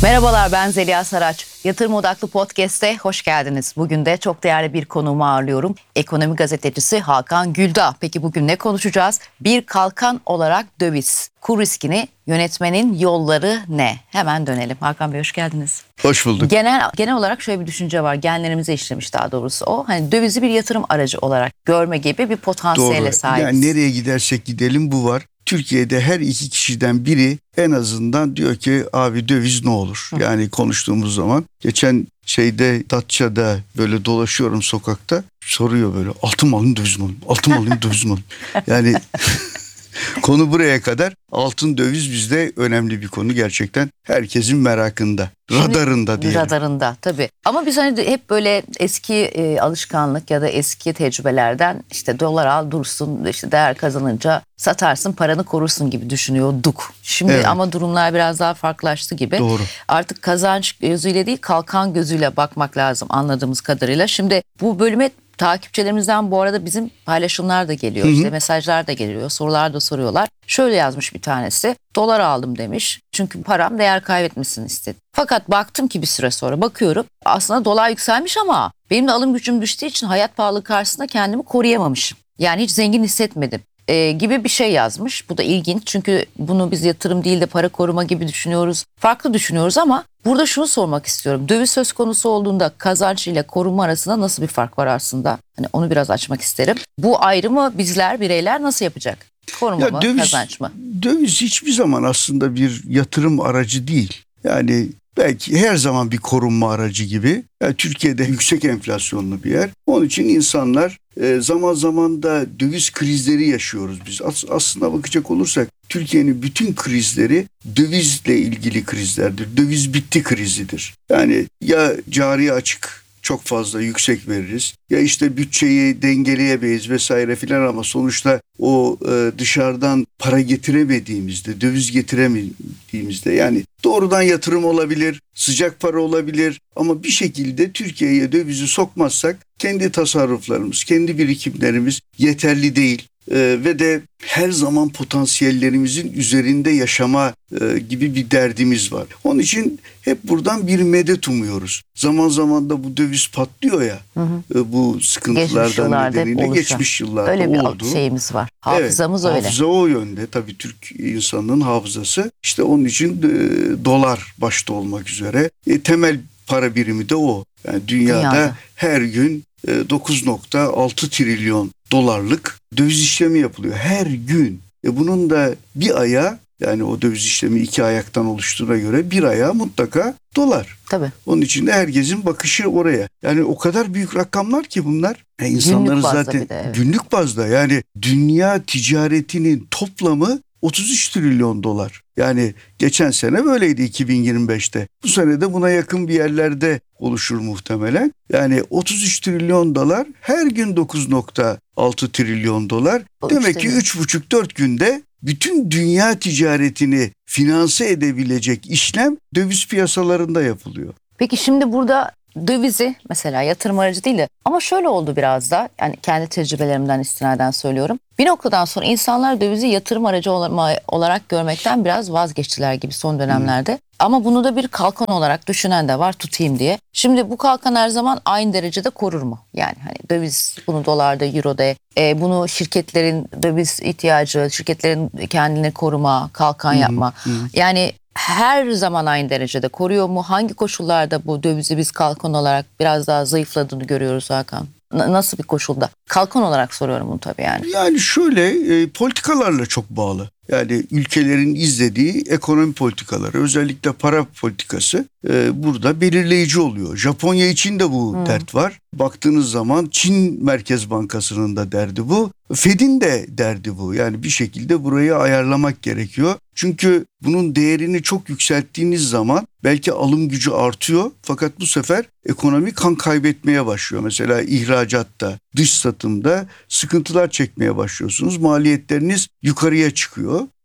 Merhabalar, ben Zeliha Saraç. Yatırım Odaklı Podcast'e hoş geldiniz. Bugün de çok değerli bir konuğumu ağırlıyorum. Ekonomi gazetecisi Hakan Güldağ. Peki bugün ne konuşacağız? Bir kalkan olarak döviz. Kur riskini yönetmenin yolları ne? Hemen dönelim. Hakan Bey hoş geldiniz. Hoş bulduk. Genel olarak şöyle bir düşünce var. Genlerimize işlemiş daha doğrusu o. Hani dövizi bir yatırım aracı olarak görme gibi bir potansiyele Doğru. sahibiz. Yani nereye gidersek gidelim bu var. Türkiye'de her iki kişiden biri en azından diyor ki abi döviz ne olur? Yani konuştuğumuz zaman geçen Datça'da böyle dolaşıyorum sokakta, soruyor böyle altın mı alayım döviz mi alayım? Altın mı alayım döviz mi alayım? Yani konu buraya kadar. Altın döviz bizde önemli bir konu gerçekten. Herkesin merakında, radarında diyelim. Radarında tabii. Ama biz hani hep böyle eski alışkanlık ya da eski tecrübelerden işte dolar al dursun, işte değer kazanınca satarsın, paranı korursun gibi düşünüyorduk. Şimdi Evet. ama durumlar biraz daha farklılaştı gibi. Doğru. Artık kazanç gözüyle değil kalkan gözüyle bakmak lazım anladığımız kadarıyla. Şimdi bu bölüme takipçilerimizden bu arada bizim paylaşımlar da geliyor. İşte mesajlar da geliyor, sorular da soruyorlar. Şöyle yazmış bir tanesi. Dolar aldım demiş. Çünkü param değer kaybetmesini istedi. Fakat baktım ki bir süre sonra bakıyorum. Aslında dolar yükselmiş ama benim de alım gücüm düştüğü için hayat pahalılığı karşısında kendimi koruyamamışım. Yani hiç zengin hissetmedim. Gibi bir şey yazmış. Bu da ilginç çünkü bunu biz yatırım değil de para koruma gibi düşünüyoruz. Farklı düşünüyoruz ama burada şunu sormak istiyorum. Döviz söz konusu olduğunda kazanç ile koruma arasında nasıl bir fark var aslında? Hani onu biraz açmak isterim. Bu ayrımı bireyler nasıl yapacak? Koruma mı, kazanç mı? Döviz hiçbir zaman aslında bir yatırım aracı değil. Yani belki her zaman bir korunma aracı gibi. Yani Türkiye'de yüksek enflasyonlu bir yer. Onun için insanlar zaman zaman da döviz krizleri yaşıyoruz biz. Aslında bakacak olursak Türkiye'nin bütün krizleri dövizle ilgili krizlerdir. Döviz bitti krizidir. Yani ya cari açık çok fazla yüksek veririz ya işte bütçeyi dengeleyemeyiz vesaire filan ama sonuçta o dışarıdan para getiremediğimizde, döviz getiremediğimizde yani doğrudan yatırım olabilir, sıcak para olabilir ama bir şekilde Türkiye'ye dövizi sokmazsak kendi tasarruflarımız, kendi birikimlerimiz yeterli değil. Ve de her zaman potansiyellerimizin üzerinde yaşama gibi bir derdimiz var. Onun için hep buradan bir medet umuyoruz. Zaman zaman da bu döviz patlıyor ya, bu sıkıntılardan nedeniyle geçmiş yıllarda öyle bir oldu. şeyimiz var. Hafızamız evet, öyle. Hafıza o yönde. Tabii Türk insanının hafızası. İşte onun için dolar başta olmak üzere temel para birimi de o. Yani dünyada her gün 9,6 trilyon dolarlık döviz işlemi yapılıyor her gün. Bunun da bir ayağı yani o döviz işlemi 2 ayaktan oluştuğuna göre bir ayağı mutlaka dolar. Tabii. Onun için de herkesin bakışı oraya. Yani o kadar büyük rakamlar ki bunlar. İnsanların zaten günlük bazda yani dünya ticaretinin toplamı 33 trilyon dolar. Yani geçen sene böyleydi 2025'te. Bu sene de buna yakın bir yerlerde oluşur muhtemelen. Yani 33 trilyon dolar her gün 9,6 trilyon dolar. Demek ki 3,5-4 günde bütün dünya ticaretini finanse edebilecek işlem döviz piyasalarında yapılıyor. Peki şimdi burada dövizi mesela yatırım aracı değil de ama şöyle oldu biraz da yani kendi tecrübelerimden istinaden söylüyorum. Bir noktadan sonra insanlar dövizi yatırım aracı olarak görmekten biraz vazgeçtiler gibi son dönemlerde. Ama bunu da bir kalkan olarak düşünen de var tutayım diye. Şimdi bu kalkan her zaman aynı derecede korur mu? Yani hani döviz bunu dolarda, euroda, bunu şirketlerin döviz ihtiyacı, şirketlerin kendini koruma, kalkan yapma. Yani her zaman aynı derecede koruyor mu? Hangi koşullarda bu dövizi biz kalkan olarak biraz daha zayıfladığını görüyoruz Hakan? Nasıl bir koşulda? Kalkan olarak soruyorum bunu tabii yani. Yani şöyle politikalarla çok bağlı. Yani ülkelerin izlediği ekonomi politikaları özellikle para politikası burada belirleyici oluyor. Japonya için de bu dert var. Baktığınız zaman Çin Merkez Bankası'nın da derdi bu. Fed'in de derdi bu. Yani bir şekilde burayı ayarlamak gerekiyor. Çünkü bunun değerini çok yükselttiğiniz zaman belki alım gücü artıyor fakat bu sefer ekonomi kan kaybetmeye başlıyor. Mesela ihracatta, dış satımda sıkıntılar çekmeye başlıyorsunuz. Maliyetleriniz yukarıya çıkıyor.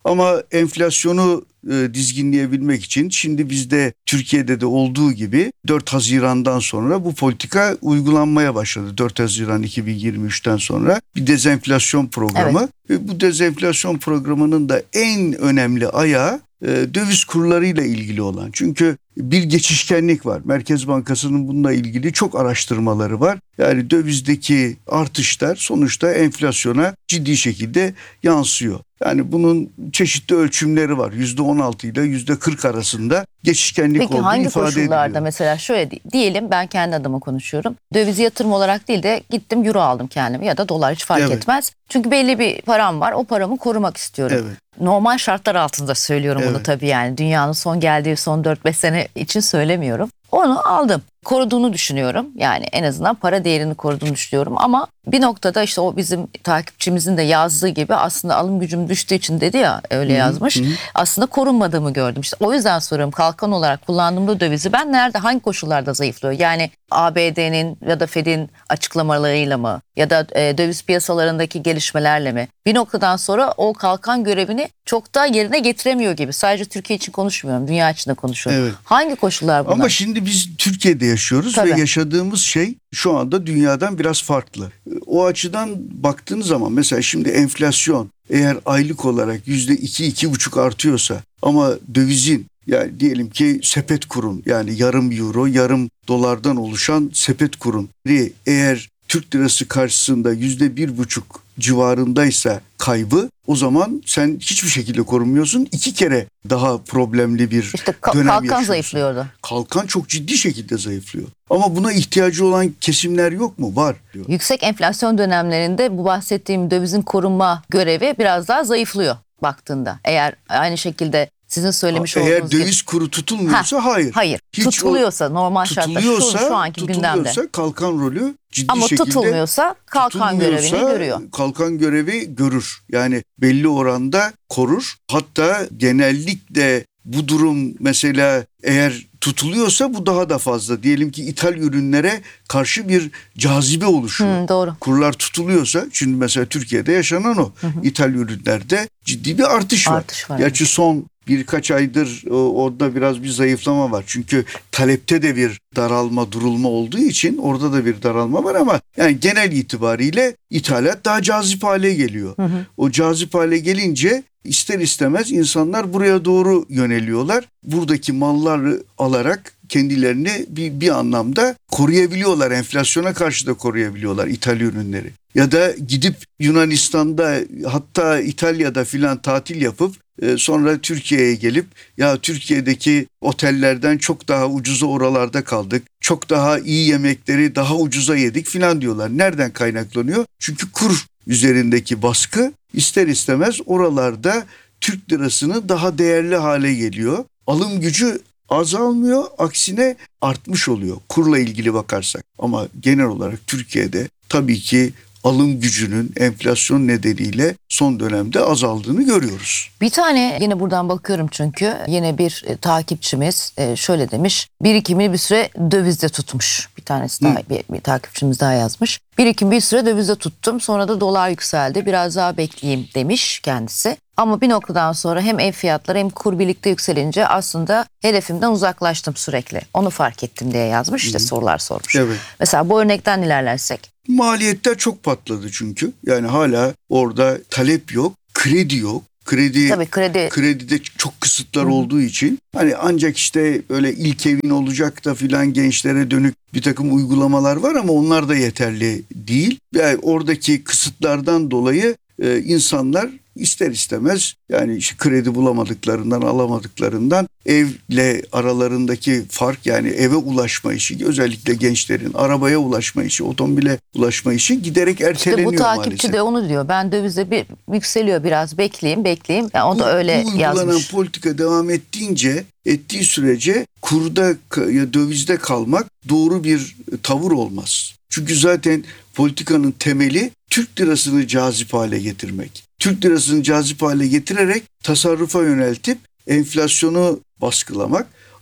Ama enflasyonu dizginleyebilmek için şimdi bizde Türkiye'de de olduğu gibi 4 Haziran'dan sonra bu politika uygulanmaya başladı. 4 Haziran 2023'ten sonra bir dezenflasyon programı. Evet. Ve bu dezenflasyon programının da en önemli ayağı döviz kurlarıyla ilgili olan. Çünkü bir geçişkenlik var. Merkez Bankası'nın bununla ilgili çok araştırmaları var. Yani dövizdeki artışlar sonuçta enflasyona ciddi şekilde yansıyor. Yani bunun çeşitli ölçümleri var. %16 ile %40 arasında geçişkenlik Peki olduğu hangi ifade koşullarda ediliyor. mesela şöyle diyelim, ben kendi adıma konuşuyorum. Dövizi yatırım olarak değil de gittim euro aldım kendime ya da dolar, hiç fark Evet. etmez. Çünkü belli bir param var, o paramı korumak istiyorum. Evet. Normal şartlar altında söylüyorum bunu Evet. tabii, yani dünyanın son geldiği son 4-5 sene için söylemiyorum. Onu aldım. Koruduğunu düşünüyorum. Yani en azından para değerini koruduğunu düşünüyorum. Ama bir noktada işte o bizim takipçimizin de yazdığı gibi aslında alım gücüm düştüğü için dedi ya, öyle yazmış. Aslında korunmadığımı gördüm. İşte o yüzden soruyorum, kalkan olarak kullandığımda dövizi ben nerede, hangi koşullarda zayıflıyor? Yani ABD'nin ya da Fed'in açıklamalarıyla mı ya da döviz piyasalarındaki gelişmelerle mi? Bir noktadan sonra o kalkan görevini çok da yerine getiremiyor gibi. Sadece Türkiye için konuşmuyorum, dünya için de konuşuyorum. Evet. Hangi koşullar bunlar? Ama şimdi biz Türkiye'de yaşıyoruz Tabii. ve yaşadığımız şey şu anda dünyadan biraz farklı. O açıdan baktığınız zaman mesela şimdi enflasyon eğer aylık olarak %2-2,5 artıyorsa ama dövizin, yani diyelim ki sepet kurun, yani yarım euro yarım dolardan oluşan sepet kurun eğer Türk lirası karşısında %1,5 civarındaysa kaybı, o zaman sen hiçbir şekilde korunmuyorsun. 2 kere daha problemli bir İşte dönem kalkan yaşıyorsun. zayıflıyordu. Kalkan çok ciddi şekilde zayıflıyor. Ama buna ihtiyacı olan kesimler yok mu? Var diyor. Yüksek enflasyon dönemlerinde bu bahsettiğim dövizin korunma görevi biraz daha zayıflıyor baktığında. Eğer aynı şekilde sizin söylemiş Eğer olduğunuz gibi. döviz kuru tutulmuyorsa hayır. Hayır. Hiç o- tutuluyorsa normal şartlar şu anki gündemde. kalkan rolü ciddi Ama şekilde tutulmuyorsa kalkan görevini görüyor. Kalkan görevi görür. Yani belli oranda korur. Hatta genellikle bu durum mesela eğer tutuluyorsa bu daha da fazla. Diyelim ki ithal ürünlere karşı bir cazibe oluşuyor. Doğru. Kurlar tutuluyorsa, şimdi mesela Türkiye'de yaşanan o. İthal ürünlerde ciddi bir artış var. Artış var, Gerçi son birkaç aydır orada biraz bir zayıflama var. Çünkü talepte de bir daralma, durulma olduğu için orada da bir daralma var ama yani genel itibariyle ithalat daha cazip hale geliyor. O cazip hale gelince ister istemez insanlar buraya doğru yöneliyorlar. Buradaki malları alarak kendilerini bir anlamda koruyabiliyorlar. Enflasyona karşı da koruyabiliyorlar ithal ürünleri. Ya da gidip Yunanistan'da, hatta İtalya'da filan tatil yapıp sonra Türkiye'ye gelip ya Türkiye'deki otellerden çok daha ucuza oralarda kaldık. Çok daha iyi yemekleri daha ucuza yedik filan diyorlar. Nereden kaynaklanıyor? Çünkü kur üzerindeki baskı ister istemez oralarda Türk lirasını daha değerli hale geliyor. Alım gücü azalmıyor, aksine artmış oluyor kurla ilgili bakarsak. Ama genel olarak Türkiye'de tabii ki alım gücünün enflasyon nedeniyle son dönemde azaldığını görüyoruz. Bir tane yine buradan bakıyorum, çünkü yine bir takipçimiz şöyle demiş. Birikimini bir süre dövizde tutmuş. Bir tanesi daha, bir takipçimiz daha yazmış. Birikimi bir süre dövizde tuttum. Sonra da dolar yükseldi. Biraz daha bekleyeyim demiş kendisi. Ama bir noktadan sonra hem ev fiyatları hem kur birlikte yükselince aslında hedefimden uzaklaştım sürekli. Onu fark ettim diye yazmış. İşte sorular sormuş. Evet. Mesela bu örnekten ilerlersek. Maliyetler çok patladı çünkü. Yani hala orada talep yok, kredi yok. Tabii kredi. Kredide çok kısıtlar olduğu için hani ancak işte böyle ilk evin olacak da filan gençlere dönük bir takım uygulamalar var ama onlar da yeterli değil. Yani oradaki kısıtlardan dolayı insanlar ister istemez, yani işte kredi bulamadıklarından, alamadıklarından evle aralarındaki fark, yani eve ulaşma işi, özellikle gençlerin arabaya ulaşma işi, otomobile ulaşma işi giderek erteleniyor İşte bu takipçi maalesef. de onu diyor. Ben dövizde bir yükseliyor, biraz bekleyeyim. Yani o da öyle bu uygulanan yazmış. politika devam ettiği sürece kurda ya dövizde kalmak doğru bir tavır olmaz. Çünkü zaten politikanın temeli Türk lirasını cazip hale getirmek. Türk lirasını cazip hale getirerek tasarrufa yöneltip enflasyonu baskılamak.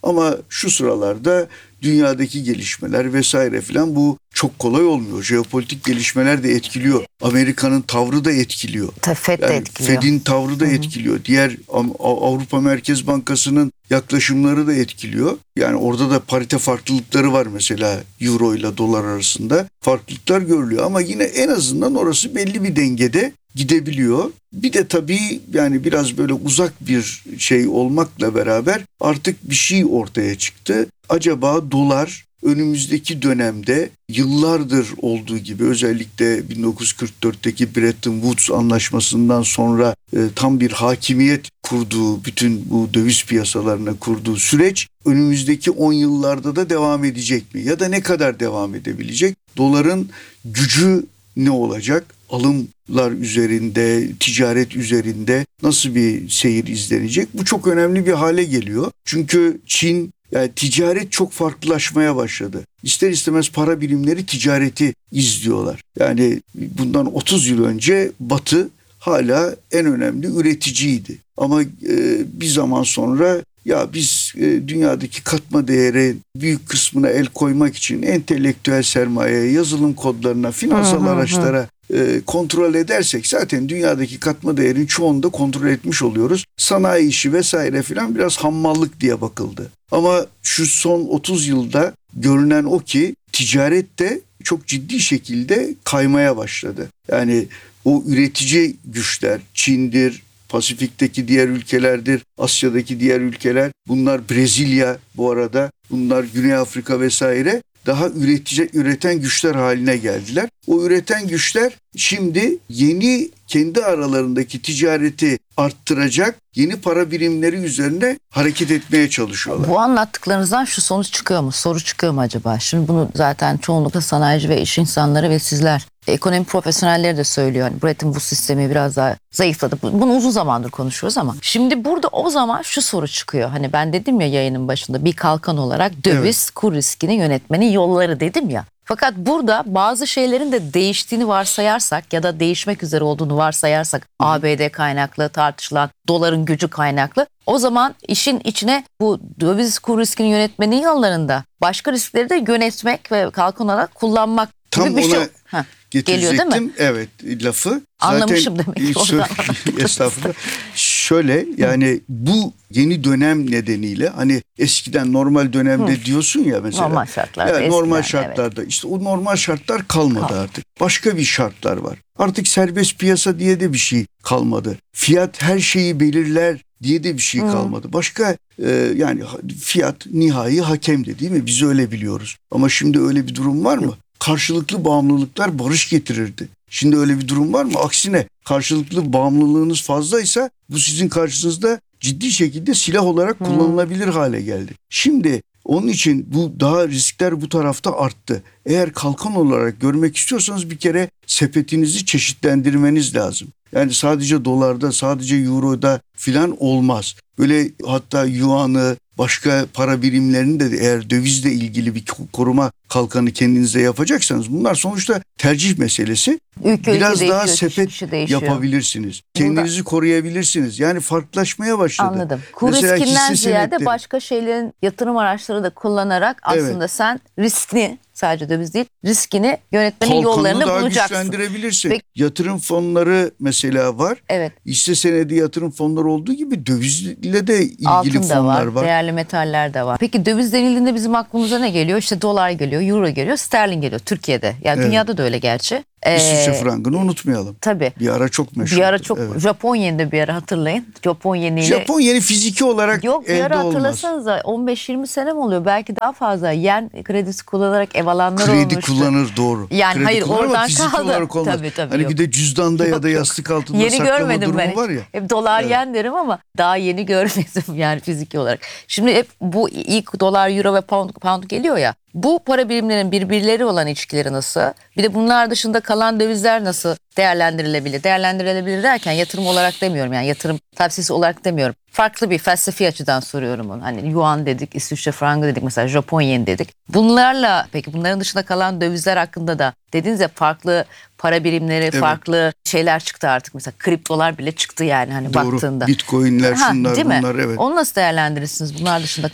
Ama şu sıralarda dünyadaki gelişmeler vesaire filan bu çok kolay olmuyor. Jeopolitik gelişmeler de etkiliyor. Amerika'nın tavrı da etkiliyor. FED de Yani etkiliyor. Fed'in tavrı da etkiliyor. Diğer Avrupa Merkez Bankası'nın yaklaşımları da etkiliyor. Yani orada da parite farklılıkları var mesela euro ile dolar arasında. Farklılıklar görülüyor ama yine en azından orası belli bir dengede gidebiliyor. Bir de tabii yani biraz böyle uzak bir şey olmakla beraber artık bir şey ortaya çıktı. Acaba dolar önümüzdeki dönemde yıllardır olduğu gibi özellikle 1944'teki Bretton Woods anlaşmasından sonra tam bir hakimiyet kurduğu, bütün bu döviz piyasalarına kurduğu süreç önümüzdeki 10 yıllarda da devam edecek mi? Ya da ne kadar devam edebilecek? Doların gücü ne olacak? Alımlar üzerinde, ticaret üzerinde nasıl bir seyir izlenecek? Bu çok önemli bir hale geliyor. Çünkü Çin, yani ticaret çok farklılaşmaya başladı. İster istemez para birimleri ticareti izliyorlar. Yani bundan 30 yıl önce Batı hala en önemli üreticiydi. Ama bir zaman sonra ya biz dünyadaki katma değeri büyük kısmına el koymak için entelektüel sermayeye, yazılım kodlarına, finansal araçlara kontrol edersek zaten dünyadaki katma değerin çoğunu da kontrol etmiş oluyoruz. Sanayi işi vesaire filan biraz hammallık diye bakıldı. Ama şu son 30 yılda görünen o ki ticaret de çok ciddi şekilde kaymaya başladı. Yani o üretici güçler, Çin'dir, Pasifik'teki diğer ülkelerdir, Asya'daki diğer ülkeler, bunlar Brezilya bu arada, bunlar Güney Afrika vesaire daha üreten güçler haline geldiler. O üreten güçler şimdi yeni kendi aralarındaki ticareti arttıracak yeni para birimleri üzerine hareket etmeye çalışıyorlar. Bu anlattıklarınızdan şu sonuç çıkıyor mu? Soru çıkıyor mu acaba? Şimdi bunu zaten çoğunlukla sanayici ve iş insanları ve sizler, ekonomi profesyonelleri de söylüyor. Yani Bretton Woods sistemi biraz daha zayıfladı. Bunu uzun zamandır konuşuyoruz ama şimdi burada o zaman şu soru çıkıyor. Hani ben dedim ya yayının başında bir kalkan olarak döviz kur riskini yönetmenin yolları dedim ya. Fakat burada bazı şeylerin de değiştiğini varsayarsak ya da değişmek üzere olduğunu varsayarsak ABD kaynaklı tartışılan doların gücü kaynaklı o zaman işin içine bu döviz kur riskini yönetmenin yollarında başka riskleri de yönetmek ve kalkan olarak kullanmak gibi Tam bir şey. ona Geliyor değil mi? getirecektim. Evet, lafı. Anlamışım demek ki oradan. Estağfurullah. Şöyle yani bu yeni dönem nedeniyle hani eskiden normal dönemde diyorsun ya mesela. Normal şartlarda. Yani normal eskiden, şartlarda işte o normal şartlar kalmadı artık. Başka bir şartlar var. Artık serbest piyasa diye de bir şey kalmadı. Fiyat her şeyi belirler diye de bir şey kalmadı. Başka yani fiyat nihai hakemdi değil mi? Biz öyle biliyoruz. Ama şimdi öyle bir durum var mı? Karşılıklı bağımlılıklar barış getirirdi. Şimdi öyle bir durum var mı? Aksine karşılıklı bağımlılığınız fazlaysa bu sizin karşınızda ciddi şekilde silah olarak kullanılabilir hale geldi. Şimdi onun için bu daha riskler bu tarafta arttı. Eğer kalkan olarak görmek istiyorsanız bir kere sepetinizi çeşitlendirmeniz lazım. Yani sadece dolarda, sadece euroda filan olmaz. Böyle hatta yuanı, başka para birimlerini de eğer dövizle ilgili bir koruma kalkanı kendinize yapacaksanız bunlar sonuçta tercih meselesi. Biraz daha sepet yapabilirsiniz. Kendinizi koruyabilirsiniz. Yani farklılaşmaya başladı. Anladım. Kur mesela riskinden ziyade başka şeylerin yatırım araçları da kullanarak aslında sen riskini sadece döviz değil riskini yönetmenin yollarını daha bulacaksın. Güçlendirebilirsin. Peki. Yatırım fonları mesela var. Evet. Hisse senedi yatırım fonları olduğu gibi dövizle de ilgili Altın da fonlar var. Değerli metaller de var. Peki döviz denildiğinde bizim aklımıza ne geliyor? İşte dolar geliyor, euro geliyor, sterlin geliyor Türkiye'de. Yani dünyada da öyle gerçi. İsviçre frangını unutmayalım. Tabii. Bir ara çok meşhur. Bir ara çok Japon yeni bir ara hatırlayın. Japon yeni fiziki olarak yok, elde bir ara olmaz. hatırlasanıza 15-20 sene mi oluyor? Belki daha fazla. Yen kredisi kullanarak ev alanlar olmuştu. Kredi kullanır doğru. Yani kredi hayır oradan fiziki kaldı. olarak olmaz. Tabii, hani yok. bir de cüzdanda ya da yastık altında yeni saklama görmedim durumu ben. var ya. Hep dolar yen derim ama daha yeni görmedim yani fiziki olarak. Şimdi hep bu ilk dolar, euro ve pound geliyor ya. Bu para birimlerinin birbirleri olan ilişkileri nasıl? Bir de bunlar dışında kalan dövizler nasıl değerlendirilebilir? Değerlendirilebilir derken yatırım olarak demiyorum yani yatırım tavsiyesi olarak demiyorum. Farklı bir felsefi açıdan soruyorum onu. Hani yuan dedik, İsviçre frangı dedik, mesela Japon yeni dedik. Bunlarla peki bunların dışında kalan dövizler hakkında da dediniz ya farklı para birimleri, farklı şeyler çıktı artık. Mesela kriptolar bile çıktı yani hani Doğru. baktığında. Bitcoin'ler şunlar değil bunlar mi? evet. Onu nasıl değerlendirirsiniz bunlar dışında kalan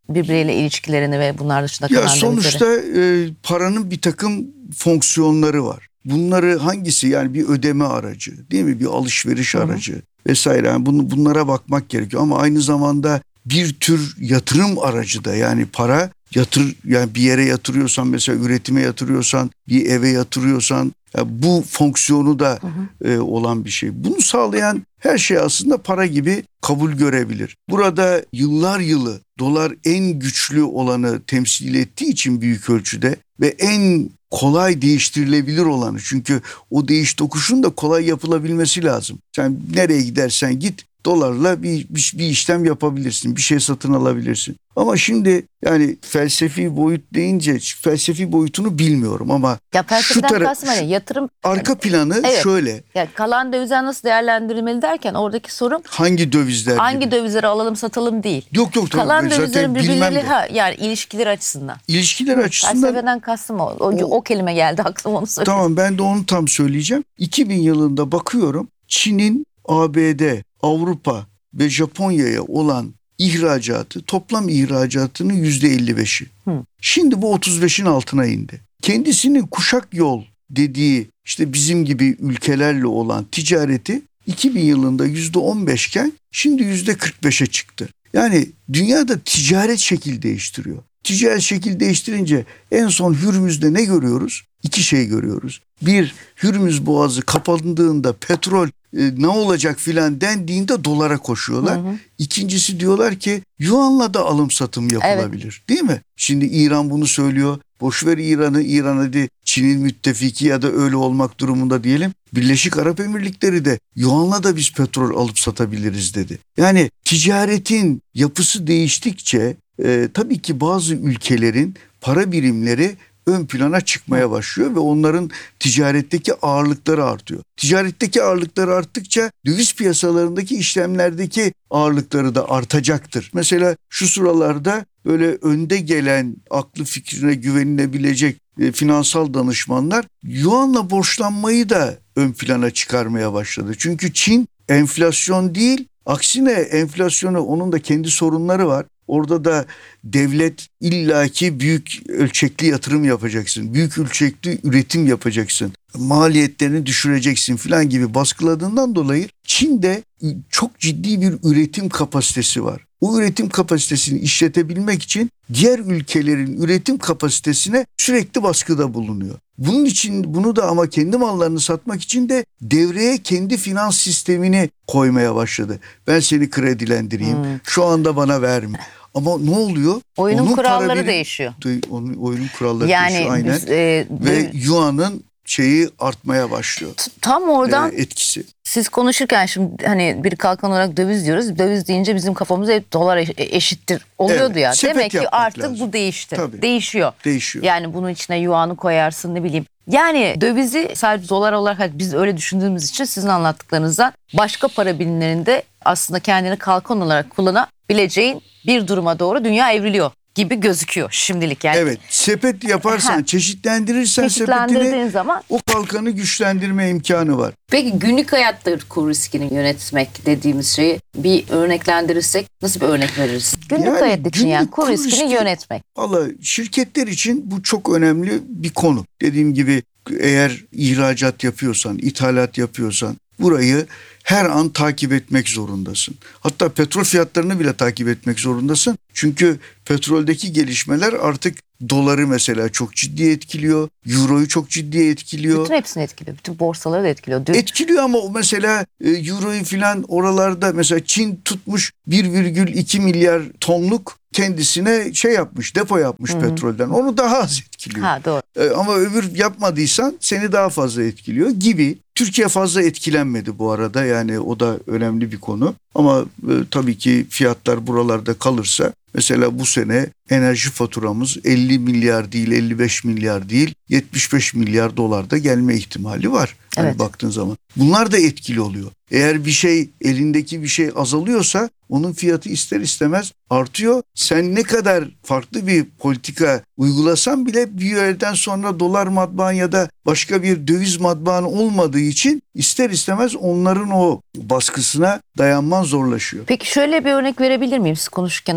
birbiriyle ilişkilerini ve bunlar dışında Ya kalan sonuçta paranın bir takım fonksiyonları var. Bunları hangisi, yani bir ödeme aracı, değil mi? Bir alışveriş aracı vesaire. Yani bunlara bakmak gerekiyor ama aynı zamanda bir tür yatırım aracı da, yani para yani bir yere yatırıyorsan, mesela üretime yatırıyorsan, bir eve yatırıyorsan, bu fonksiyonu da olan bir şey. Bunu sağlayan her şey aslında para gibi kabul görebilir. Burada yıllar yılı dolar en güçlü olanı temsil ettiği için büyük ölçüde ve en kolay değiştirilebilir olanı. Çünkü o değiş tokuşun da kolay yapılabilmesi lazım. Sen nereye gidersen git dolarla bir işlem yapabilirsin, bir şey satın alabilirsin. Ama şimdi yani felsefi boyut deyince felsefi boyutunu bilmiyorum ama ya felsefeden kastım hani yatırım arka planı evet, şöyle. Ya kalan dövizler nasıl değerlendirilmeli derken oradaki sorun Hangi dövizler hangi gibi? dövizleri alalım satalım değil. Yok Kalan zaten dövizlerin bilmem birbirleriyle de. yani ilişkileri açısından. İlişkiler açısından Felsefeden kastım o kelime geldi aklıma, onu söyleyeyim. tamam, ben de onu tam söyleyeceğim. 2000 yılında bakıyorum, Çin'in ABD, Avrupa ve Japonya'ya olan ihracatı, toplam ihracatının %55'i. Şimdi bu 35'in altına indi. Kendisinin kuşak yol dediği işte bizim gibi ülkelerle olan ticareti 2000 yılında %15 iken şimdi %45'e çıktı. Yani dünyada ticaret şekil değiştiriyor. Ticaret şekil değiştirince en son Hürmüz'de ne görüyoruz? İki şey görüyoruz. Bir, Hürmüz Boğazı kapandığında petrol ne olacak filan dendiğinde dolara koşuyorlar. İkincisi, diyorlar ki Yuan'la da alım satım yapılabilir. Evet. Değil mi? Şimdi İran bunu söylüyor. Boşver İran hadi Çin'in müttefiki ya da öyle olmak durumunda diyelim. Birleşik Arap Emirlikleri de Yuan'la da biz petrol alıp satabiliriz dedi. Yani ticaretin yapısı değiştikçe tabii ki bazı ülkelerin para birimleri ön plana çıkmaya başlıyor ve onların ticaretteki ağırlıkları artıyor. Ticaretteki ağırlıkları arttıkça döviz piyasalarındaki işlemlerdeki ağırlıkları da artacaktır. Mesela şu sıralarda böyle önde gelen, aklı fikrine güvenilebilecek finansal danışmanlar yuanla borçlanmayı da ön plana çıkarmaya başladı. Çünkü Çin enflasyon değil, aksine enflasyonu, onun da kendi sorunları var. Orada da devlet illaki büyük ölçekli yatırım yapacaksın, büyük ölçekli üretim yapacaksın, maliyetlerini düşüreceksin filan gibi baskıladığından dolayı Çin'de çok ciddi bir üretim kapasitesi var. O üretim kapasitesini işletebilmek için diğer ülkelerin üretim kapasitesine sürekli baskıda bulunuyor. Bunun için bunu da ama kendi mallarını satmak için de devreye kendi finans sistemini koymaya başladı. Ben seni kredilendireyim, şu anda bana verme. Ama ne oluyor? Oyunun kuralları değişiyor. Oyunun kuralları yani değişiyor aynen. Ve yuanın artmaya başlıyor. Tam oradan etkisi. Siz konuşurken şimdi hani bir kalkan olarak döviz diyoruz. Döviz deyince bizim kafamıza hep dolar eşittir oluyordu ya. Demek ki artık lazım. Bu değişti. Tabii. Değişiyor. Yani bunun içine yuanı koyarsın, ne bileyim. Yani dövizi sadece dolar olarak biz öyle düşündüğümüz için sizin anlattıklarınızdan başka para birimlerinde aslında kendini kalkan olarak kullanabileceğin bir duruma doğru dünya evriliyor gibi gözüküyor şimdilik yani. Evet, sepet yaparsan, çeşitlendirirsen sepetini, zaman o kalkanı güçlendirme imkanı var. Peki günlük hayatta kur riskini yönetmek dediğimiz şeyi bir örneklendirirsek nasıl bir örnek veririz? Günlük hayat için yani kur riskini yönetmek. Valla şirketler için bu çok önemli bir konu. Dediğim gibi eğer ihracat yapıyorsan, ithalat yapıyorsan burayı her an takip etmek zorundasın. Hatta petrol fiyatlarını bile takip etmek zorundasın. Çünkü petroldeki gelişmeler artık doları mesela çok ciddi etkiliyor. Euro'yu çok ciddi etkiliyor. Bütün hepsini etkiliyor. Bütün borsaları da etkiliyor. Etkiliyor ama mesela Euro'yu filan oralarda mesela Çin tutmuş 1,2 milyar tonluk kendisine yapmış, depo yapmış petrolden. Onu daha az etkiliyor. Doğru. Ama öbür yapmadıysan seni daha fazla etkiliyor gibi. Türkiye fazla etkilenmedi bu arada, yani o da önemli bir konu. Ama tabii ki fiyatlar buralarda kalırsa, mesela bu sene enerji faturamız 50 milyar değil, 55 milyar değil, 75 milyar dolarda gelme ihtimali var. Evet. Hani baktığın zaman. Bunlar da etkili oluyor. Eğer bir şey, elindeki bir şey azalıyorsa onun fiyatı ister istemez artıyor. Sen ne kadar farklı bir politika uygulasan bile bir yerden sonra dolar matbaan ya da başka bir döviz matbaanı olmadığı için ister istemez onların o baskısına dayanman zorlaşıyor. Peki şöyle bir örnek verebilir miyim? Siz konuşurken o da geldi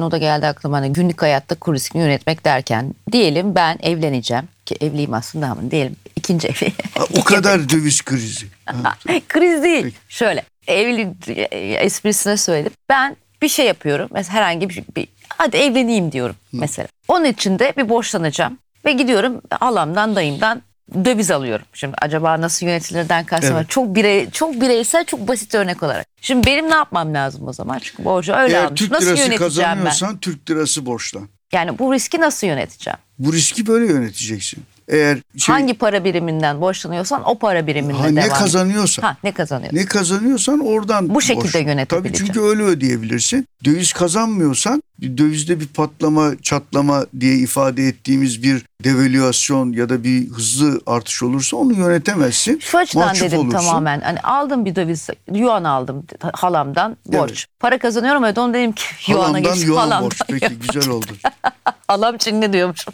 geldi aklıma, hani günlük hayatta kur riskini yönetmek derken, diyelim ben evleneceğim ki evliyim aslında ama diyelim ikinci evli. O kadar döviz krizi. Kriz değil. Peki. Şöyle evli esprisine söyledim. Ben bir şey yapıyorum. Mesela herhangi bir hadi evleneyim diyorum mesela. Onun için de bir borçlanacağım ve gidiyorum halamdan dayımdan döviz alıyorum. Şimdi acaba nasıl yönetilirden kastım. Evet. Çok bireysel, çok basit örnek olarak. Şimdi benim ne yapmam lazım o zaman? Çünkü borcu öyle Eğer almış. Türk Nasıl lirası yöneteceğim ben? kazanıyorsan Türk lirası borçlan. Yani bu riski nasıl yöneteceğim? Bu riski böyle yöneteceksin. Eğer Hangi para biriminden borçlanıyorsan o para biriminde ne devam et. kazanıyorsan. Ne kazanıyorsun? Ne kazanıyorsan oradan Bu şekilde Tabii yönetebileceğim. çünkü öyle ödeyebilirsin. Döviz kazanmıyorsan dövizde bir patlama, çatlama diye ifade ettiğimiz bir devalüasyon ya da bir hızlı artış olursa onu yönetemezsin. Şu açıdan Mahcup dedim olursun. tamamen. Hani aldım bir döviz, yuan aldım halamdan borç. Evet. Para kazanıyorum öyle onu dedim ki yuana Halamdan geç. yuan borç. Peki güzel oldu. Halam Çinli diyormuşum.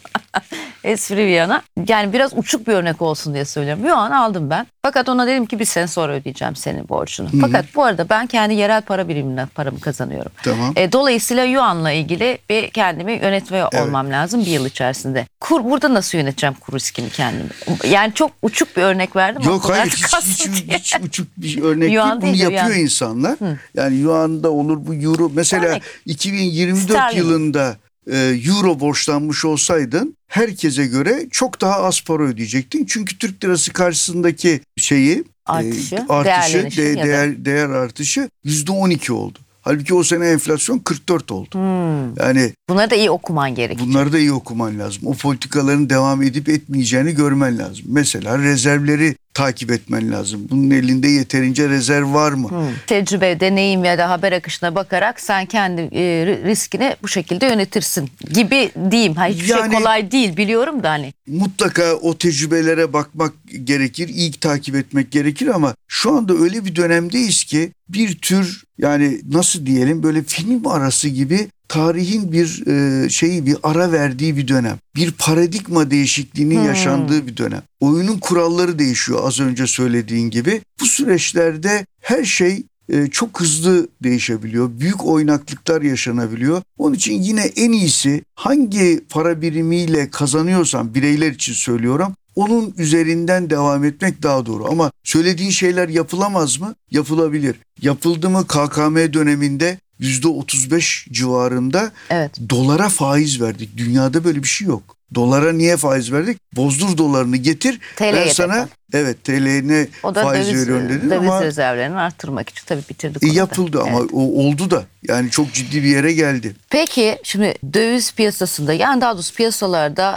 Espri bir yana. Yani biraz uçuk bir örnek olsun diye söylüyorum. Yuan aldım ben. Fakat ona dedim ki bir sene sonra ödeyeceğim senin borcunu. Fakat bu arada ben kendi yerel para biriminden paramı kazanıyorum. Tamam. Dolayısıyla yuanla ilgili bir kendimi yönetmeye olmam lazım bir yıl içerisinde. Burada nasıl yöneteceğim kur riskini kendimi? Yani çok uçuk bir örnek verdim. Yok ama hayır kastım diye. hiç uçuk bir örnek Yuan değil. Bunu değil de yapıyor yuan. insanlar. Yani yuanda olur bu euro. Mesela Örnek. 2024 Sterlin. yılında euro borçlanmış olsaydın herkese göre çok daha az para ödeyecektin. Çünkü Türk lirası karşısındaki şeyi Artışı, değerlenişi ya da- değer artışı %12 oldu. Halbuki o sene enflasyon 44 oldu. Yani Bunları da iyi okuman gerekiyor. bunları da iyi okuman lazım. O politikaların devam edip etmeyeceğini görmen lazım. Mesela rezervleri takip etmen lazım. Bunun elinde yeterince rezerv var mı? Tecrübe, deneyim ya da haber akışına bakarak sen kendi riskini bu şekilde yönetirsin gibi diyeyim. Hiçbir şey Yani- kolay değil biliyorum da hani. Mutlaka o tecrübelere bakmak gerekir, iyi takip etmek gerekir ama şu anda öyle bir dönemdeyiz ki bir tür yani nasıl diyelim böyle film arası gibi tarihin bir bir ara verdiği bir dönem. Bir paradigma değişikliğinin yaşandığı bir dönem. Oyunun kuralları değişiyor az önce söylediğin gibi. Bu süreçlerde her şey çok hızlı değişebiliyor. Büyük oynaklıklar yaşanabiliyor. Onun için yine en iyisi hangi para birimiyle kazanıyorsan bireyler için söylüyorum. Onun üzerinden devam etmek daha doğru. Ama söylediğin şeyler yapılamaz mı? Yapılabilir. Yapıldı mı KKM döneminde %35 civarında Evet. dolara faiz verdik. Dünyada böyle bir şey yok. Dolara niye faiz verdik? Bozdur dolarını getir. TL'ye Ben de sana faiz. evet TL'ne O da faiz veriyorum dedin döviz ama rezervlerini arttırmak için tabii bitirdik onu da. yapıldı ama Evet. o oldu da. Yani çok ciddi bir yere geldi. Peki şimdi döviz piyasasında yani daha doğrusu piyasalarda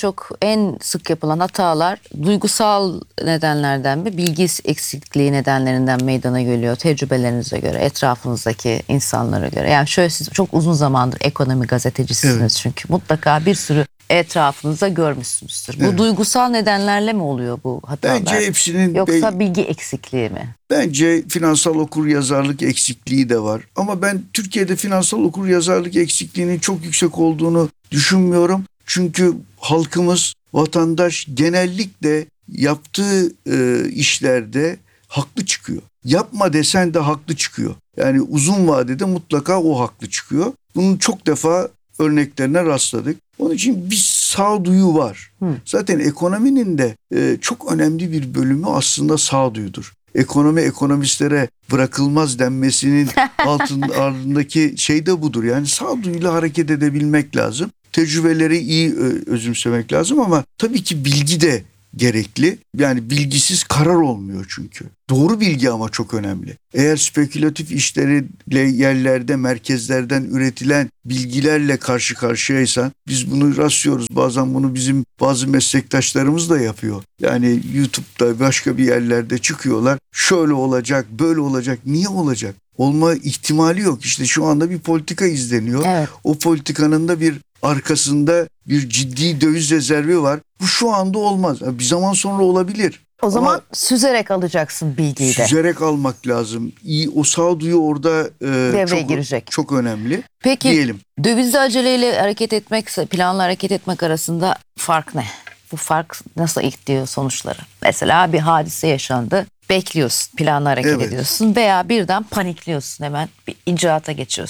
en sık yapılan hatalar duygusal nedenlerden mi, bilgi eksikliği nedenlerinden meydana geliyor tecrübelerinize göre, etrafınızdaki insanlara göre? Yani şöyle siz çok uzun zamandır ekonomi gazetecisiniz Evet. çünkü mutlaka bir sürü etrafınızda görmüşsünüzdür. Bu Evet. duygusal nedenlerle mi oluyor bu hatalar? Bence hepsinin Yoksa bilgi eksikliği mi? bence finansal okuryazarlık eksikliği de var. Ama ben Türkiye'de finansal okuryazarlık eksikliğinin çok yüksek olduğunu düşünmüyorum. Çünkü halkımız, vatandaş genellikle yaptığı işlerde haklı çıkıyor. Yapma desen de haklı çıkıyor. Yani uzun vadede mutlaka o haklı çıkıyor. Bunun çok defa örneklerine rastladık. Onun için bir sağduyu var. Zaten ekonominin de çok önemli bir bölümü aslında sağduyudur. Ekonomistlere bırakılmaz denmesinin ardındaki şey de budur. Yani sağduyuyla hareket edebilmek lazım. Tecrübeleri iyi özümsemek lazım ama tabii ki bilgi de gerekli. Yani bilgisiz karar olmuyor çünkü. Doğru bilgi ama çok önemli. Eğer spekülatif işlerle yerlerde, merkezlerden üretilen bilgilerle karşı karşıyaysan, biz bunu rastlıyoruz. Bazen bunu bizim bazı meslektaşlarımız da yapıyor. Yani YouTube'da başka bir yerlerde çıkıyorlar. Şöyle olacak, böyle olacak. Niye olacak? Olma ihtimali yok. İşte şu anda bir politika izleniyor. Evet. O politikanın da bir arkasında bir ciddi döviz rezervi var. Bu şu anda olmaz. Bir zaman sonra olabilir. O zaman Ama süzerek alacaksın bilgiyi de. süzerek almak lazım. O sağduyu orada Devreye girecek. çok önemli. Peki Diyelim. dövizli aceleyle hareket etmekse planla hareket etmek arasında fark ne? Bu fark nasıl ilk sonuçları? Mesela bir hadise yaşandı. Bekliyorsun, planla hareket Evet. ediyorsun veya birden panikliyorsun, hemen bir icraata geçiyorsun.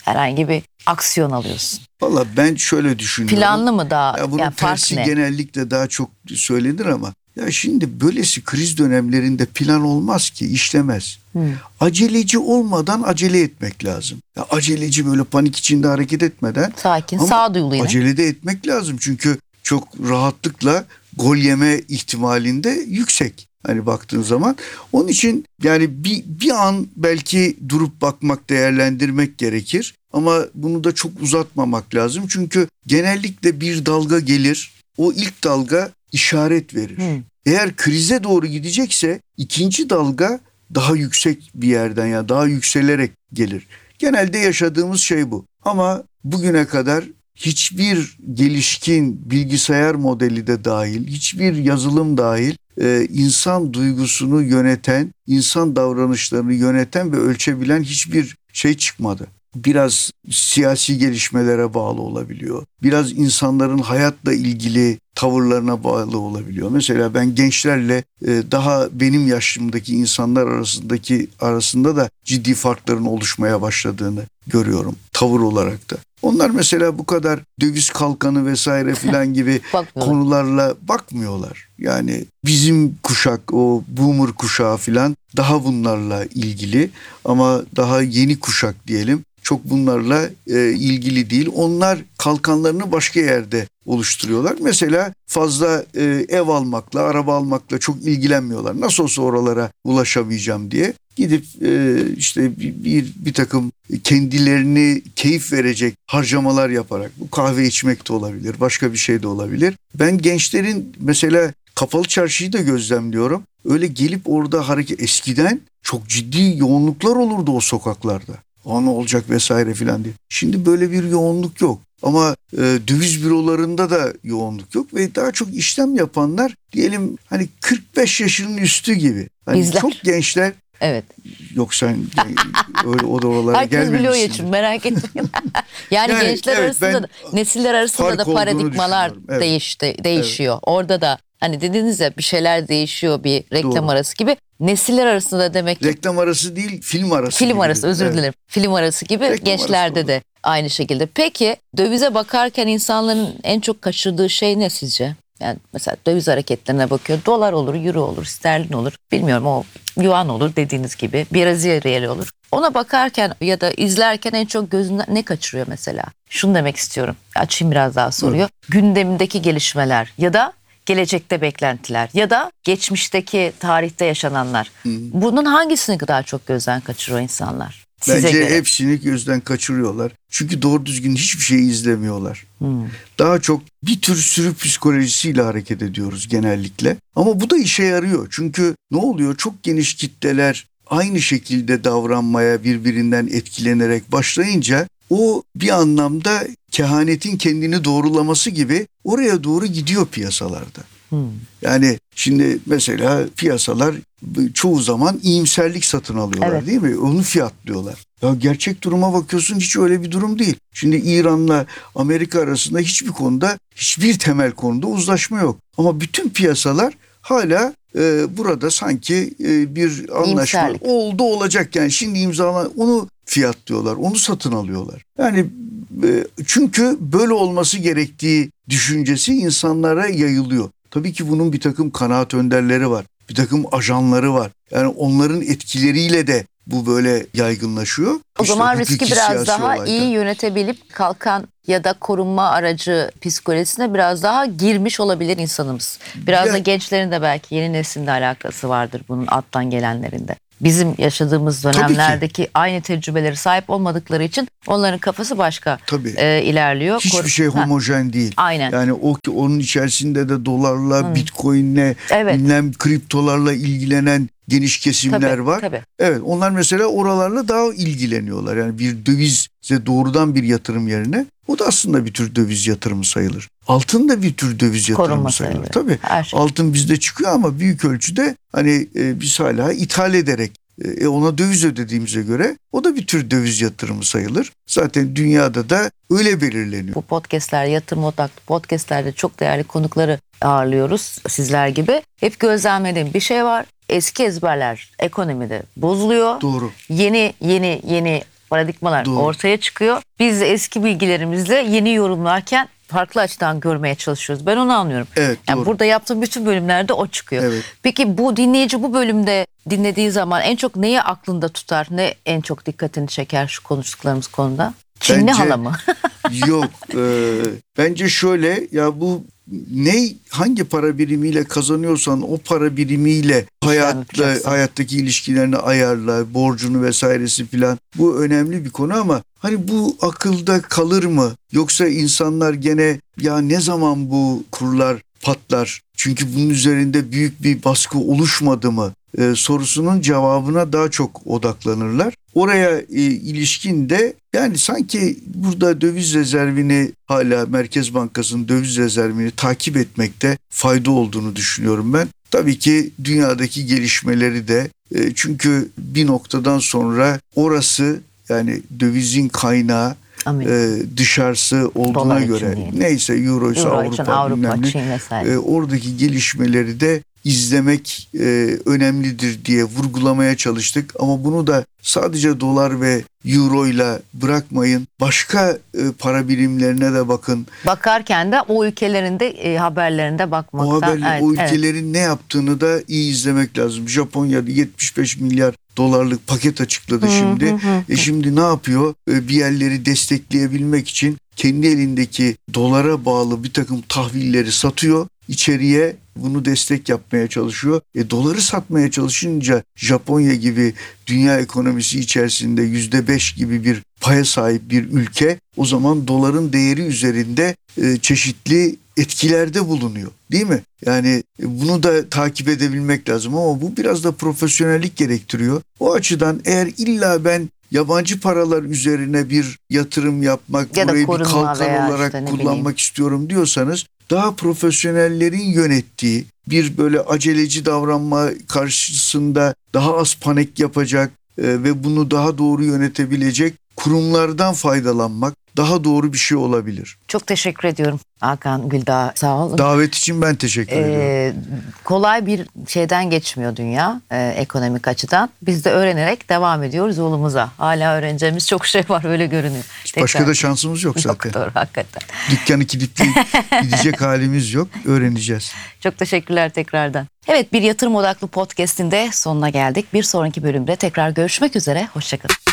herhangi bir aksiyon alıyorsun. Valla ben şöyle düşünüyorum. Planlı mı daha? Ya bunun yani fark tersi ne? genellikle daha çok söylenir ama ya şimdi böylesi kriz dönemlerinde plan olmaz ki, işlemez. Aceleci olmadan acele etmek lazım. Ya aceleci böyle panik içinde hareket etmeden. Sakin, ama sağduyulu yine. acele de etmek lazım çünkü çok rahatlıkla gol yeme ihtimalinde yüksek. Hani baktığın zaman. Onun için yani bir an belki durup bakmak, değerlendirmek gerekir. Ama bunu da çok uzatmamak lazım. Çünkü genellikle bir dalga gelir. O ilk dalga işaret verir. Eğer krize doğru gidecekse ikinci dalga daha yüksek bir yerden, ya daha yükselerek gelir. Genelde yaşadığımız şey bu. Ama bugüne kadar hiçbir gelişkin bilgisayar modeli de dahil, hiçbir yazılım dahil insan duygusunu yöneten, insan davranışlarını yöneten ve ölçebilen hiçbir şey çıkmadı. Biraz siyasi gelişmelere bağlı olabiliyor. Biraz insanların hayatla ilgili tavırlarına bağlı olabiliyor. Mesela ben gençlerle daha benim yaşımdaki insanlar arasında da ciddi farkların oluşmaya başladığını görüyorum tavır olarak da. Onlar mesela bu kadar döviz kalkanı vesaire filan gibi konularla bakmıyorlar. Yani bizim kuşak, o boomer kuşağı filan daha bunlarla ilgili, ama daha yeni kuşak diyelim çok bunlarla ilgili değil. Onlar kalkanlarını başka yerde oluşturuyorlar. Mesela fazla ev almakla, araba almakla çok ilgilenmiyorlar. Nasıl olsa oralara ulaşamayacağım diye gidip işte bir takım kendilerini keyif verecek harcamalar yaparak, bu kahve içmek de olabilir, başka bir şey de olabilir. Ben gençlerin mesela Kapalı Çarşı'yı da gözlemliyorum. Öyle gelip orada eskiden çok ciddi yoğunluklar olurdu o sokaklarda. Ne olacak vesaire filan diye. Şimdi böyle bir yoğunluk yok. Ama döviz bürolarında da yoğunluk yok ve daha çok işlem yapanlar diyelim hani 45 yaşının üstü gibi. Hani Bizler. çok gençler. Evet. Yok sen öyle o da oralara Herkes gelmemişsin. biliyor için, merak etmeyin. yani gençler evet, arasında da, nesiller arasında fark da olduğunu paradigmalar düşünüyorum. Evet. değişiyor. Orada da hani dediniz ya bir şeyler değişiyor, bir reklam Doğru. arası gibi. Nesiller arasında demek ki Reklam arası değil, film arası. film gibi. arası, özür dilerim. Film arası gibi Reklam gençlerde arası de aynı şekilde. Peki dövize bakarken insanların en çok kaçırdığı şey ne sizce? Yani mesela döviz hareketlerine bakıyor. Dolar olur, euro olur, sterlin olur. Bilmiyorum, o yuan olur dediğiniz gibi. Brezilya reali olur. Ona bakarken ya da izlerken en çok gözünden ne kaçırıyor mesela? Şunu demek istiyorum. Açayım biraz daha soruyu. Evet. Gündemindeki gelişmeler ya da gelecekte beklentiler ya da geçmişteki tarihte yaşananlar. Bunun hangisini daha çok gözden kaçırıyor insanlar? Size Bence göre. hepsini gözden kaçırıyorlar. Çünkü doğru düzgün hiçbir şey izlemiyorlar. Daha çok bir tür sürü psikolojisiyle hareket ediyoruz genellikle. Ama bu da işe yarıyor. Çünkü ne oluyor? Çok geniş kitleler aynı şekilde davranmaya, birbirinden etkilenerek başlayınca o bir anlamda kehanetin kendini doğrulaması gibi oraya doğru gidiyor piyasalarda. Yani şimdi mesela piyasalar çoğu zaman iyimserlik satın alıyorlar, Evet. değil mi? Onu fiyatlıyorlar. Ya gerçek duruma bakıyorsun, hiç öyle bir durum değil. Şimdi İran'la Amerika arasında hiçbir temel konuda uzlaşma yok. Ama bütün piyasalar hala burada sanki bir anlaşma İyimserlik. olacak. Yani şimdi onu fiyatlıyorlar, onu satın alıyorlar. Yani çünkü böyle olması gerektiği düşüncesi insanlara yayılıyor. Tabii ki bunun bir takım kanaat önderleri var. Bir takım ajanları var. Yani onların etkileriyle de bu böyle yaygınlaşıyor. O zaman hukuki, riski biraz siyasi daha olaylar. iyi yönetebilip kalkan ya da korunma aracı psikolojisine biraz daha girmiş olabilir insanımız. Biraz da gençlerin de belki yeni neslinde alakası vardır bunun, alttan gelenlerinde. Bizim yaşadığımız dönemlerdeki aynı tecrübeleri sahip olmadıkları için onların kafası başka ilerliyor. Hiçbir şey homojen değil. Aynen. Yani onun içerisinde de dolarla, bitcoinle, Evet. bilmem kriptolarla ilgilenen geniş kesimler var. Tabii. Evet, onlar mesela oralarla daha ilgileniyorlar. Yani bir dövize doğrudan bir yatırım yerine, o da aslında bir tür döviz yatırımı sayılır. Altın da bir tür döviz yatırımı Korunma sayılır. sayılır. Tabii. Altın bizde çıkıyor ama büyük ölçüde hani biz hala ithal ederek ona döviz ödediğimize göre o da bir tür döviz yatırımı sayılır. Zaten dünyada da öyle belirleniyor. Bu podcastler, yatırım odaklı podcastlerde çok değerli konukları ağırlıyoruz sizler gibi. Hep gözlemlediğim bir şey var. Eski ezberler ekonomide bozuluyor. Doğru. Yeni paradigmalar Doğru. ortaya çıkıyor. Biz de eski bilgilerimizle yeni yorumlarken farklı açıdan görmeye çalışıyoruz. Ben onu anlıyorum. Evet, Yani doğru. burada yaptığım bütün bölümlerde o çıkıyor. Evet. Peki bu dinleyici bu bölümde dinlediği zaman en çok neyi aklında tutar? Ne en çok dikkatini çeker şu konuştuklarımız konuda? Çinli Bence- hala mı? Yok. Bence şöyle, ya bu hangi para birimiyle kazanıyorsan o para birimiyle yapacaksın. hayattaki ilişkilerini ayarla, borcunu vesairesi filan. Bu önemli bir konu ama hani bu akılda kalır mı? Yoksa insanlar gene ya ne zaman bu kurlar patlar? Çünkü bunun üzerinde büyük bir baskı oluşmadı mı? Sorusunun cevabına daha çok odaklanırlar. Oraya ilişkin de yani sanki burada döviz rezervini, hala Merkez Bankası'nın döviz rezervini takip etmekte fayda olduğunu düşünüyorum ben. Tabii ki dünyadaki gelişmeleri de çünkü bir noktadan sonra orası, yani dövizin kaynağı dışarısı olduğuna Dolar için göre değil. neyse euroysa Euro için Avrupa, bilmem ne, Çin vesaire. oradaki gelişmeleri de izlemek önemlidir diye vurgulamaya çalıştık. Ama bunu da sadece dolar ve euro ile bırakmayın. Başka para birimlerine de bakın. Bakarken de o ülkelerin de haberlerinde bakmaktan. O ülkelerin ne yaptığını da iyi izlemek lazım. Japonya'da 75 milyar dolarlık paket açıkladı şimdi. Şimdi ne yapıyor? Bir yerleri destekleyebilmek için kendi elindeki dolara bağlı bir takım tahvilleri satıyor. İçeriye bunu destek yapmaya çalışıyor. Doları satmaya çalışınca Japonya gibi dünya ekonomisi içerisinde %5 gibi bir paya sahip bir ülke, o zaman doların değeri üzerinde çeşitli etkilerde bulunuyor, değil mi? Yani bunu da takip edebilmek lazım ama bu biraz da profesyonellik gerektiriyor. O açıdan eğer illa ben yabancı paralar üzerine bir yatırım yapmak, ya da burayı bir korunma kalkan veya olarak işte ne kullanmak bileyim. istiyorum diyorsanız, daha profesyonellerin yönettiği bir böyle aceleci davranma karşısında daha az panik yapacak ve bunu daha doğru yönetebilecek kurumlardan faydalanmak daha doğru bir şey olabilir. Çok teşekkür ediyorum Hakan Güldağ, sağ olun. Davet için ben teşekkür ediyorum. Kolay bir şeyden geçmiyor dünya ekonomik açıdan. Biz de öğrenerek devam ediyoruz yolumuza. Hala öğreneceğimiz çok şey var, öyle görünüyor. Başka da şansımız yok zaten. Yok, doğru, hakikaten. Dükkanı kilitleyip gidecek halimiz yok. Öğreneceğiz. Çok teşekkürler tekrardan. Evet, bir yatırım odaklı podcast'in de sonuna geldik. Bir sonraki bölümde tekrar görüşmek üzere. Hoşçakalın.